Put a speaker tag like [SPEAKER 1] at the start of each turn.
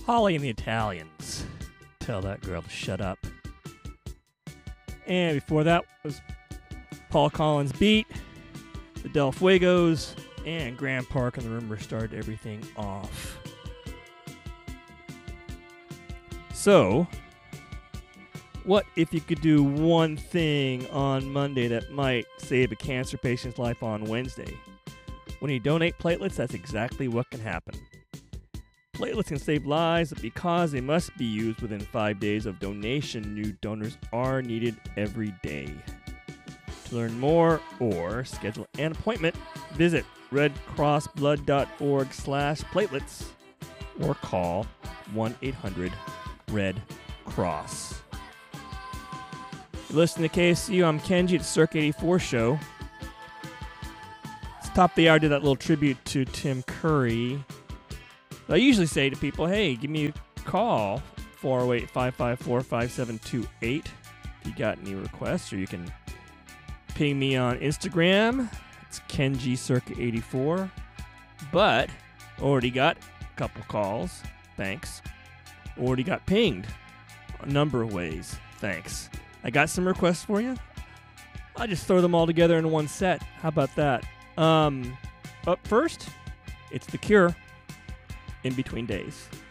[SPEAKER 1] Holly and the Italians. Tell that girl to shut up. And before that was Paul Collins' Beat, the Del Fuegos, and Grand Park and the Rumor started everything off. So, what if you could do one thing on Monday that might save a cancer patient's life on Wednesday? When you donate platelets, that's exactly what can happen. Platelets can save lives, but because they must be used within 5 days of donation, new donors are needed every day. To learn more or schedule an appointment, visit redcrossblood.org/platelets or call 1-800-RED-CROSS. You listen to KSU, I'm Kenji at Circa 84 show. It's top of the hour, did that little tribute to Tim Curry. I usually say to people, hey, give me a call, 408-554-5728, if you got any requests, or you can ping me on Instagram. It's Kenji Circa 84. But already got a couple calls. Thanks. Already got pinged a number of ways. Thanks. I got some requests for you. I'll just throw them all together in one set. How about that? Up first, it's The Cure, In Between Days.